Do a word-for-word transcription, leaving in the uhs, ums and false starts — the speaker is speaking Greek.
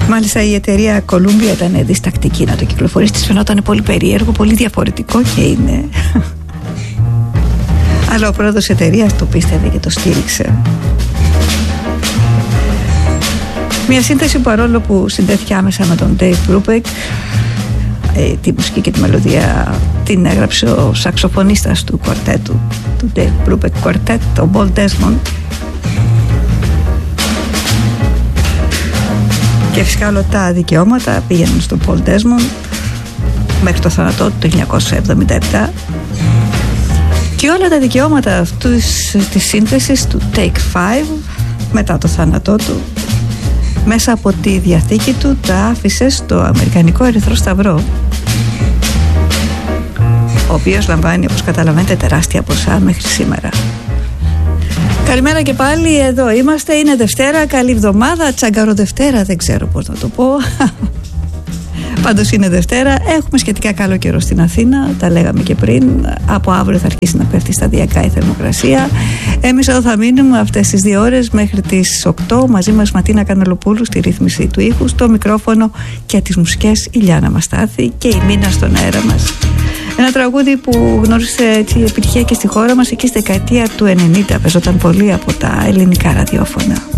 Μάλιστα η εταιρεία Columbia ήταν διστακτική να το κυκλοφορήσει. Της φαινόταν πολύ περίεργο, πολύ διαφορετικό και είναι. Αλλά ο πρόεδρος εταιρείας το πίστευε και το στήριξε. Μια σύνθεση παρόλο που συνδέθηκε άμεσα με τον Dave Brubeck, ε, τη μουσική και τη μελωδία την έγραψε ο σαξοφωνίστας του κουαρτέτου, του Dave Brubeck Quartet, ο Paul Desmond. Και φυσικά όλα τα δικαιώματα πήγαιναν στον Paul Desmond μέχρι το θάνατό του το χίλια εννιακόσια εβδομήντα επτά. Και όλα τα δικαιώματα αυτής της σύνθεσης του Take Five μετά το θάνατό του μέσα από τη διαθήκη του τα άφησε στο Αμερικανικό Ερυθρό Σταυρό, ο οποίος λαμβάνει, όπως καταλαβαίνετε, τεράστια ποσά μέχρι σήμερα. Καλημέρα και πάλι, εδώ είμαστε, είναι Δευτέρα, καλή εβδομάδα, τσαγκαροδευτέρα, δεν ξέρω πώς να το πω. Πάντως είναι Δευτέρα, έχουμε σχετικά καλό καιρό στην Αθήνα, τα λέγαμε και πριν. Από αύριο θα αρχίσει να πέφτει σταδιακά η θερμοκρασία. Εμείς εδώ θα μείνουμε αυτές τις δύο ώρες μέχρι τις οκτώ. Μαζί μας Ματίνα Κανελοπούλου στη ρύθμιση του ήχου, στο μικρόφωνο και τις μουσικές Ηλιάνα Μαστάθη και η Μίνα στον αέρα μας. Ένα τραγούδι που γνώρισε έτσι επιτυχία και στη χώρα μας εκεί στη δεκαετία του ενενήντα, παίζονταν πολύ από τα ελληνικά ραδιόφωνα.